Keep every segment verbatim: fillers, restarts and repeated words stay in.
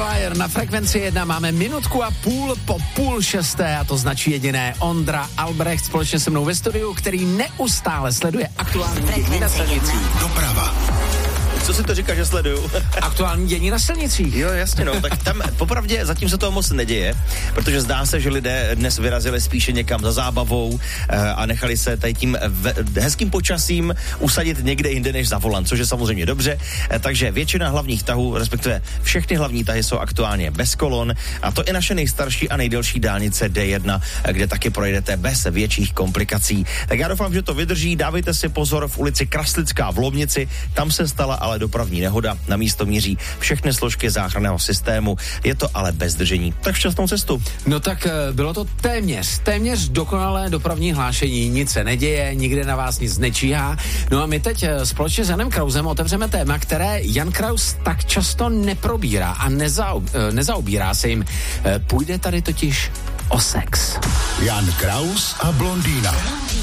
Fire na Frekvenci jedna máme minutku a půl po půl šesté a to značí jediné Ondra Albrecht společně se mnou ve studiu, který neustále sleduje aktuální dění na silnicích. Doprava. Co si to říká, že sleduju? Aktuální dění na silnicích. Jo, jasně, no, tak tam popravdě zatím se toho moc neděje, protože zdá se, že lidé dnes vyrazili spíše někam za zábavou a nechali se tady tím hezkým počasím usadit někde jinde než za volant, což je samozřejmě dobře. Takže většina hlavních tahů, respektive všechny hlavní tahy jsou aktuálně bez kolon a to i naše nejstarší a nejdelší dálnice D jedna, kde taky projedete bez větších komplikací. Tak já doufám, že to vydrží. Dávejte si pozor v ulici Kraslická v Lomnici, tam se stala ale dopravní nehoda, na místo míří všechny složky záchranného systému, je to ale bez zdržení. Tak šťastnou cestu. No tak bylo to téměř, téměř dokonalé dopravní hlášení, nic se neděje, nikde na vás nic nečíhá. No a my teď společně s Janem Krausem otevřeme téma, které Jan Kraus tak často neprobírá a nezau, nezaobírá se jim. Půjde tady totiž o sex. Jan Kraus a blondýna.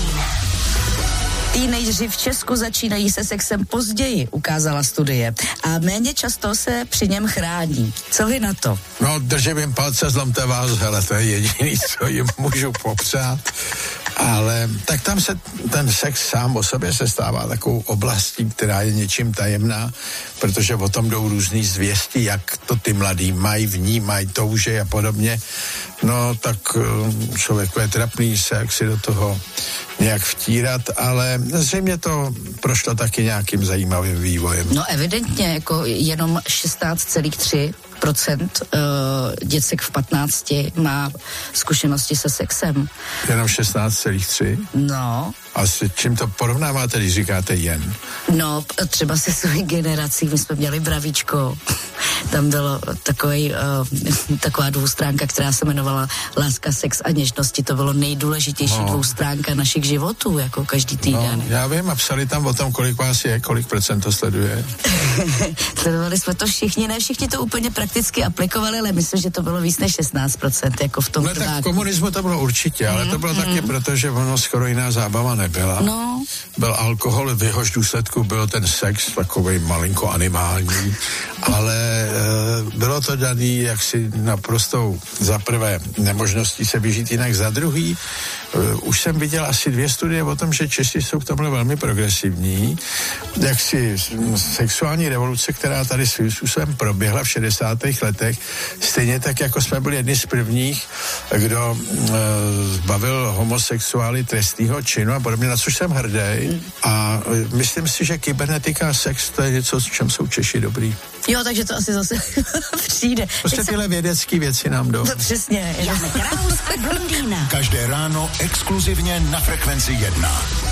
Teenageři v Česku začínají se sexem později, ukázala studie. A méně často se při něm chrání. Co vy na to? No, držím jim palce, zlomte vás, hele, to je jediný, co jim můžu popřát. Ale tak tam se ten sex sám o sobě se stává takovou oblastí, která je něčím tajemná, protože o tom jdou různý zvěsti, jak to ty mladí mají, vnímají, toužej a podobně. No, tak člověku je trapný se jak si do toho nějak vtírat, ale zřejmě to prošlo taky nějakým zajímavým vývojem. No evidentně, jako jenom šestnáct celá tři procent uh, děcek v patnácti má zkušenosti se sexem. Jenom šestnáct celá tři? No. A s čím to porovnáváte, když říkáte jen? No, třeba se svojí generací, my jsme měli Bravíčko, tam bylo takový, uh, taková dvoustránka, která se jmenovala Láska, sex a něžnosti, to bylo nejdůležitější no. dvoustránka našich životů, jako každý týden. No, já vím, a psali tam o tom, kolik vás je, kolik procent to sleduje. Sledovali jsme to všichni, ne všichni to úplně prakticky aplikovali, ale myslím, že to bylo víc než šestnáct procent, jako v tom No tak v komunismu to bylo určitě, ale mm, to bylo mm. taky proto, že ono skoro jiná zábava nebyla. No. Byl alkohol, v jehož důsledku byl ten sex takovej malinko animální, ale e, bylo to daný jaksi naprostou za prvé nemožností se vyžít jinak, za druhý. E, už jsem viděl asi dvě studie o tom, že Češi jsou v tomhle velmi progresivní. Jaksi sexuální revoluce, která tady svým způsobem proběhla v šedesátých letech, stejně tak, jako jsme byli jedni z prvních, kdo e, zbavil homosexuály trestného činu a podobně, na což jsem hrdý. A e, myslím si, že kybernetika a sex, to je něco, s čem jsou Češi dobrý. Jo, takže to asi zase přijde. Prostě tyhle vědecké věci nám jdou. No přesně. Jan Kraus a blondýna. Každé ráno exkluzivně na Frekvenci jedna.